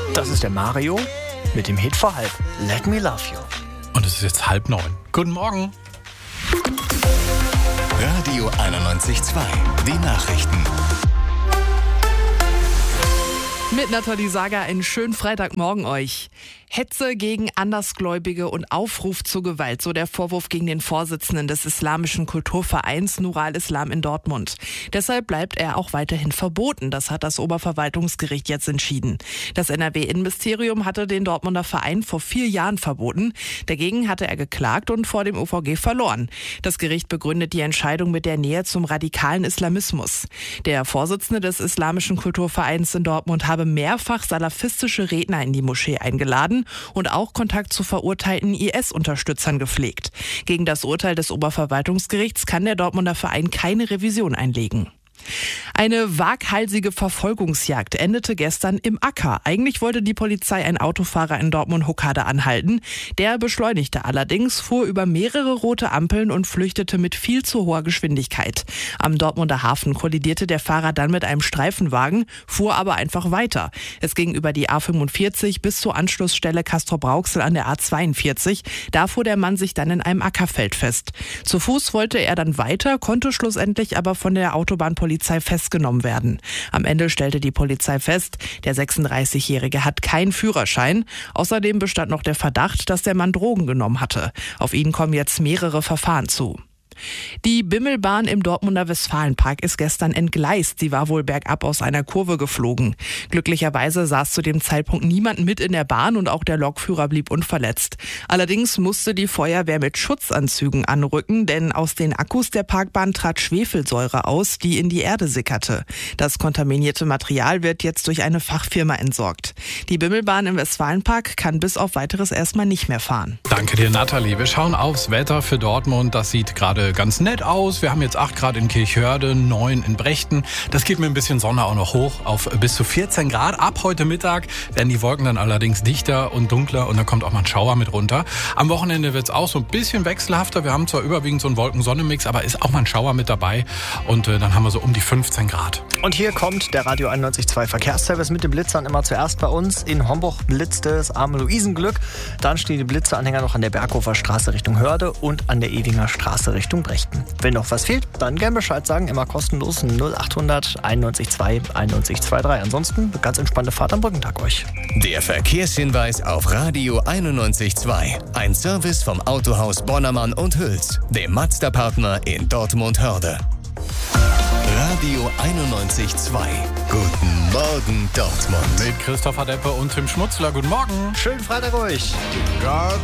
Das ist der Mario mit dem Hit vor halb. Let Me Love You. Und es ist jetzt 8:30. Guten Morgen. Radio 91.2, die Nachrichten. Mit Nathalie Sager einen schönen Freitagmorgen euch. Hetze gegen Andersgläubige und Aufruf zur Gewalt, so der Vorwurf gegen den Vorsitzenden des islamischen Kulturvereins Nur al-Islam in Dortmund. Deshalb bleibt er auch weiterhin verboten, das hat das Oberverwaltungsgericht jetzt entschieden. Das NRW-Innenministerium hatte den Dortmunder Verein vor 4 Jahren verboten. Dagegen hatte er geklagt und vor dem OVG verloren. Das Gericht begründet die Entscheidung mit der Nähe zum radikalen Islamismus. Der Vorsitzende des islamischen Kulturvereins in Dortmund habe mehrfach salafistische Redner in die Moschee eingeladen und auch Kontakt zu verurteilten IS-Unterstützern gepflegt. Gegen das Urteil des Oberverwaltungsgerichts kann der Dortmunder Verein keine Revision einlegen. Eine waghalsige Verfolgungsjagd endete gestern im Acker. Eigentlich wollte die Polizei einen Autofahrer in Dortmund-Hockade anhalten. Der beschleunigte allerdings, fuhr über mehrere rote Ampeln und flüchtete mit viel zu hoher Geschwindigkeit. Am Dortmunder Hafen kollidierte der Fahrer dann mit einem Streifenwagen, fuhr aber einfach weiter. Es ging über die A45 bis zur Anschlussstelle Castrop-Rauxel an der A42. Da fuhr der Mann sich dann in einem Ackerfeld fest. Zu Fuß wollte er dann weiter, konnte schlussendlich aber von der Autobahnpolizei festgenommen werden. Am Ende stellte die Polizei fest, der 36-Jährige hat keinen Führerschein. Außerdem bestand noch der Verdacht, dass der Mann Drogen genommen hatte. Auf ihn kommen jetzt mehrere Verfahren zu. Die Bimmelbahn im Dortmunder Westfalenpark ist gestern entgleist. Sie war wohl bergab aus einer Kurve geflogen. Glücklicherweise saß zu dem Zeitpunkt niemand mit in der Bahn und auch der Lokführer blieb unverletzt. Allerdings musste die Feuerwehr mit Schutzanzügen anrücken, denn aus den Akkus der Parkbahn trat Schwefelsäure aus, die in die Erde sickerte. Das kontaminierte Material wird jetzt durch eine Fachfirma entsorgt. Die Bimmelbahn im Westfalenpark kann bis auf Weiteres erstmal nicht mehr fahren. Danke dir, Nathalie. Wir schauen aufs Wetter für Dortmund. Das sieht gerade ganz nett aus. Wir haben jetzt 8 Grad in Kirchhörde, 9 in Brechten. Das geht mit ein bisschen Sonne auch noch hoch auf bis zu 14 Grad. Ab heute Mittag werden die Wolken dann allerdings dichter und dunkler und dann kommt auch mal ein Schauer mit runter. Am Wochenende wird es auch so ein bisschen wechselhafter. Wir haben zwar überwiegend so einen Wolken-Sonne-Mix, aber ist auch mal ein Schauer mit dabei. Und dann haben wir so um die 15 Grad. Und hier kommt der Radio 91.2 Verkehrsservice mit den Blitzern immer zuerst bei uns. In Homburg blitzte es am Luisenglück. Dann stehen die Blitzeranhänger noch an der Berghofer Straße Richtung Hörde und an der Ewinger Straße Richtung Brechten. Wenn noch was fehlt, dann gern Bescheid sagen. Immer kostenlos 0800 91.2 91.23. Ansonsten ganz entspannte Fahrt am Brückentag euch. Der Verkehrshinweis auf Radio 91.2. Ein Service vom Autohaus Bonnermann und Hüls, dem Mazda-Partner in Dortmund-Hörde. Radio 91.2. Guten Morgen, Dortmund. Mit Christopher Deppe und Tim Schmutzler. Guten Morgen. Schönen Freitag euch.